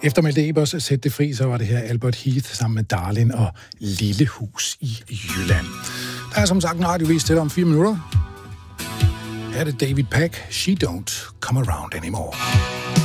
Efter Malte Ebers Sæt det fri, så var det her Albert Heath sammen med Darlin og Lille Hus i Jylland. Der er som sagt en radiovis til dig om 4 minutter. Her er det David Pack, She Don't Come Around Anymore.